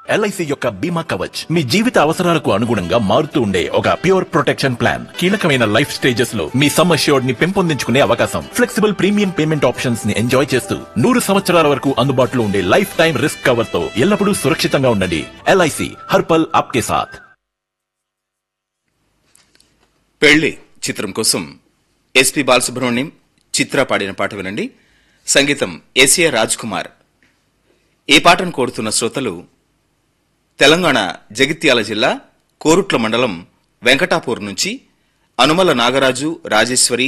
LIC యొక్క బీమా కవచ్ మీ జీవిత అవసరాలకు అనుగుణంగా మారుతూ ఉండే ఒక ప్యూర్ ప్రొటెక్షన్ ప్లాన్. కీలకమైన లైఫ్ స్టేజెస్ లో మీ సమ్ అష్యూర్డ్ ని పెంపొందించుకునే అవకాశం, ఫ్లెక్సిబుల్ ప్రీమియం పేమెంట్ ఆప్షన్స్ ని ఎంజాయ్ చేస్తూ 100 సంవత్సరాల వరకు అందుబాటులో ఉండే లైఫ్ టైం రిస్క్ కవర్ తో ఎల్లప్పుడూ సురక్షితంగా ఉండండి. ఎల్ఐసి హర్పల్ ఆప్కే సాథ్. పెళ్లి చిత్రం కోసం ఎస్పి బాలసుబ్రహ్మణ్యం, చిత్ర పాడిన పాట వినండి. సంగీతం ఎస్ఏ రాజ్ కుమార్. ఈ పాటను కోరుతున్న శ్రోతలు తెలంగాణ జగిత్యాల జిల్లా కోరుట్ల మండలం వెంకటాపూర్ నుంచి అనుమల నాగరాజు, రాజేశ్వరి,